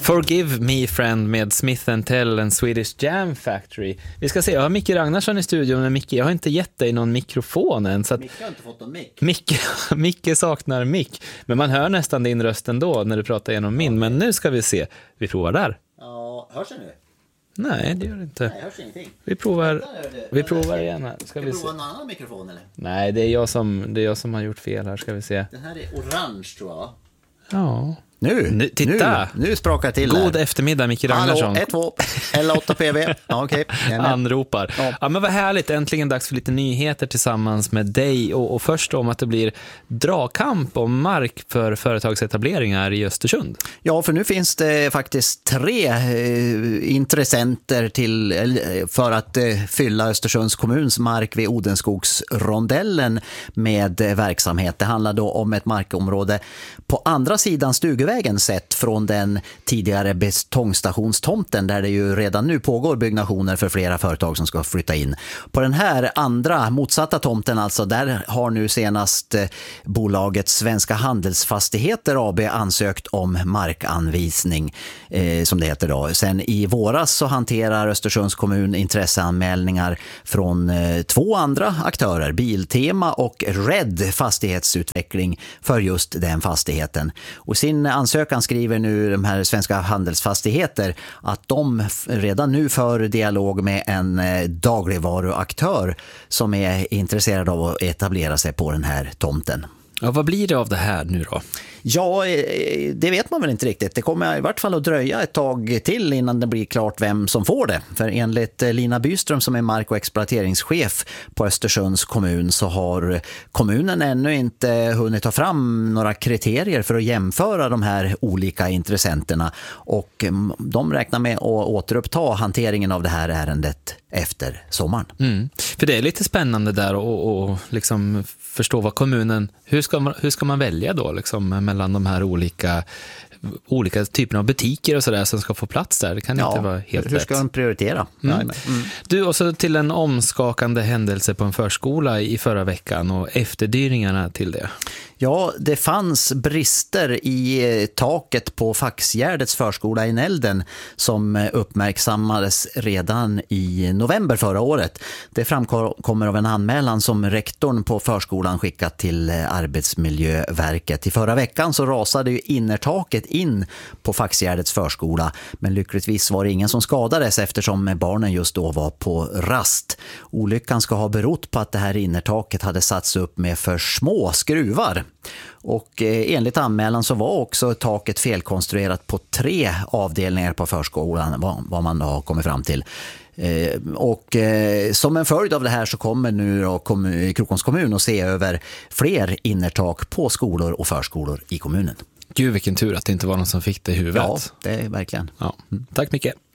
Forgive Me Friend med Smith & Tell and Swedish Jam Factory. Vi ska se, jag har Micke Ragnarsson i studion, men Micke, jag har inte gett dig någon mikrofon än. Så att Micke har inte fått någon mick. Micke saknar mick. Men man hör nästan din röst ändå när du pratar genom min. Men nu ska vi se, vi provar där. Ja, hörs det nu? Nej, det gör det inte. Nej, hörs ingenting. Vi provar igen här. Ska vi se. Prova en annan mikrofon eller? Nej, det är jag som har gjort fel här, ska vi se. Den här är orange tror jag. Ja. Nu, titta. Nu sprakar till God här. eftermiddag, Micke Ragnarsson. Hallå, 1-2, L8 PV. Ja, okej. Anropar. Ja, men vad härligt. Äntligen dags för lite nyheter tillsammans med dig. Och först om att det blir dragkamp om mark för företagsetableringar i Östersund. Ja, för nu finns det faktiskt 3 intressenter för att fylla Östersunds kommuns mark vid Odenskogsrondellen med verksamhet. Det handlar då om ett markområde på andra sidan Stugvägen sett från den tidigare betongstationstomten där det ju redan nu pågår byggnationer för flera företag som ska flytta in. På den här andra motsatta tomten alltså, där har nu senast bolaget Svenska Handelsfastigheter AB ansökt om markanvisning som det heter då. Sen i våras så hanterar Östersunds kommun intresseanmälningar från 2 andra aktörer, Biltema och Red fastighetsutveckling för just den fastigheten. Och sin ansökan skriver nu de här Svenska Handelsfastigheter att de redan nu för dialog med en dagligvaruaktör som är intresserad av att etablera sig på den här tomten. Ja, vad blir det av det här nu då? Ja, det vet man väl inte riktigt. Det kommer i vart fall att dröja ett tag till innan det blir klart vem som får det. För enligt Lina Byström som är mark- och exploateringschef på Östersunds kommun så har kommunen ännu inte hunnit ta fram några kriterier för att jämföra de här olika intressenterna. Och de räknar med att återuppta hanteringen av det här ärendet efter sommaren. För det är lite spännande där och liksom förstå vad kommunen, hur ska man välja då liksom mellan de här olika typerna av butiker och sådär som ska få plats där. Det kan inte vara helt rätt. Hur ska de prioritera? Du, och så till en omskakande händelse på en förskola i förra veckan och efterdyningarna till det. Ja, det fanns brister i taket på Faxgärdets förskola i Nälden som uppmärksammades redan i november förra året. Det framkommer av en anmälan som rektorn på förskolan skickat till Arbetsmiljöverket. I förra veckan så rasade ju innertaket in på Faxgärdets förskola, men lyckligtvis var det ingen som skadades eftersom barnen just då var på rast. Olyckan ska ha berott på att det här innertaket hade satts upp med för små skruvar. Och enligt anmälan så var också taket felkonstruerat på 3 avdelningar på förskolan, vad man har kommit fram till. Och som en följd av det här så kommer nu då Krokoms kommun att se över fler innertak på skolor och förskolor i kommunen. Gud, vilken tur att det inte var någon som fick det i huvudet. Ja, det är verkligen. Ja. Tack mycket.